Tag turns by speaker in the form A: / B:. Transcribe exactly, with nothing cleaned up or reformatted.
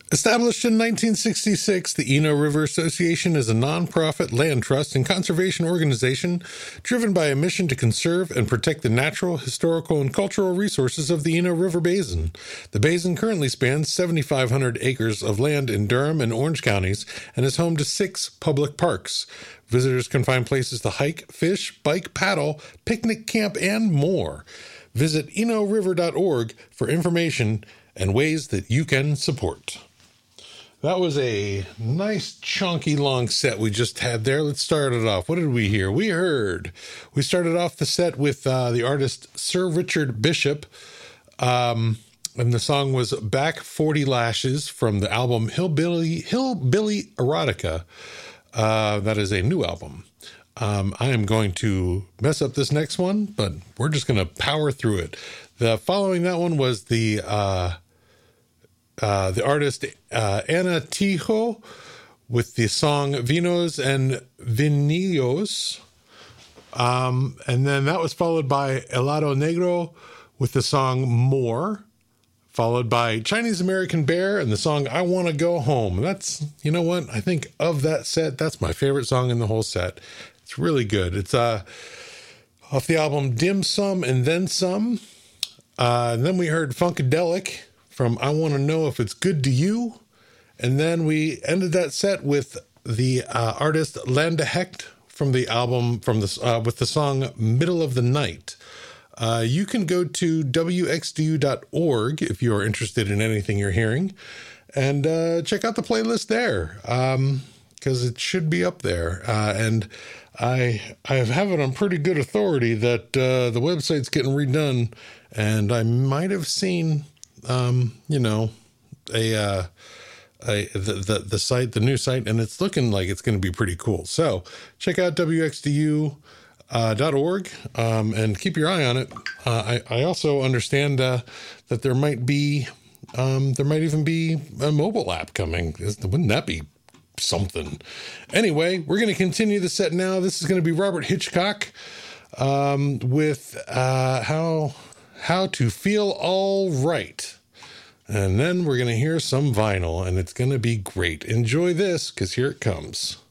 A: Established in nineteen sixty-six, the Eno River Association is a nonprofit land trust and conservation organization driven by a mission to conserve and protect the natural, historical, and cultural resources of the Eno River Basin. The basin currently spans seven thousand five hundred acres of land in Durham and Orange counties and is home to six public parks. Visitors can find places to hike, fish, bike, paddle, picnic, camp, and more. Visit eno river dot org for information and ways that you can support. That was a nice, chunky, long set we just had there. Let's start it off. What did we hear? We heard, we started off the set with uh, the artist Sir Richard Bishop, um, and the song was Back forty Lashes from the album Hillbilly, Hillbilly Erotica. Uh, that is a new album. Um, I am going to mess up this next one, but we're just going to power through it. The following that one was the... Uh, Uh, the artist uh, Ana Tijoux with the song Vinos and Vinillos. Um, and then that was followed by Helado Negro with the song More, followed by Chinese American Bear and the song I Want to Go Home. That's, you know what? I think of that set, that's my favorite song in the whole set. It's really good. It's uh, off the album Dim Sum and Then Some. Uh, and then we heard Funkadelic from I Want to Know If It's Good to You. And then we ended that set with the uh, artist Landa Hecht from the album, from the, uh, with the song Middle of the Night. Uh, you can go to w x d u dot org if you are interested in anything you're hearing, and uh, check out the playlist there, because um, it should be up there. Uh, and I I have it on pretty good authority that uh, the website's getting redone, and I might have seen... Um, you know, a, uh, a, the, the, the site, the new site, and it's looking like it's going to be pretty cool. So check out w x d u dot org, um, and keep your eye on it. Uh, I, I also understand, uh, that there might be, um, there might even be a mobile app coming. Wouldn't that be something? Anyway, we're going to continue the set now. This is going to be Robert Hitchcock, um, with, uh, how, how to Feel All Right. And then we're going to hear some vinyl, and it's going to be great. Enjoy this, because here it comes.